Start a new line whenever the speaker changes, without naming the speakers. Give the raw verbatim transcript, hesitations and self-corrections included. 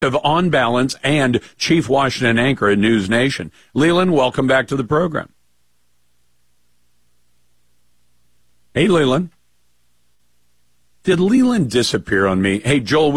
of On Balance and chief Washington anchor at News Nation. Leland, welcome back to the program. Hey, Leland. Did Leland disappear on me? Hey, Joel.